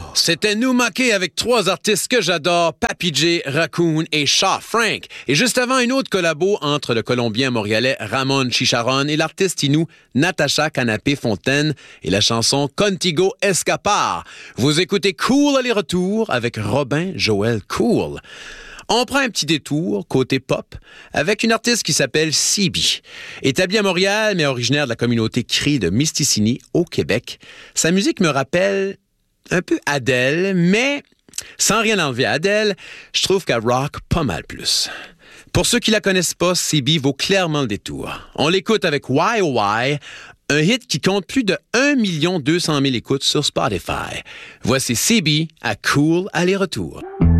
C'était New Maquet avec trois artistes que j'adore, Papi J, Raccoon et Shaw Frank. Et juste avant, une autre collabo entre le Colombien montréalais Ramon Chicharron et l'artiste inou Natacha Canapé-Fontaine et la chanson Contigo Escapar. Vous écoutez Cool aller-retour avec Robin Joël Cool. On prend un petit détour, côté pop, avec une artiste qui s'appelle CB. Établie à Montréal, mais originaire de la communauté Cree de Misticini, au Québec, sa musique me rappelle un peu Adele, mais sans rien enlever à Adele, je trouve qu'elle rock pas mal plus. Pour ceux qui la connaissent pas, CB vaut clairement le détour. On l'écoute avec Why Oh Why, un hit qui compte plus de 1 200 000 écoutes sur Spotify. Voici CB à Cool aller-retour.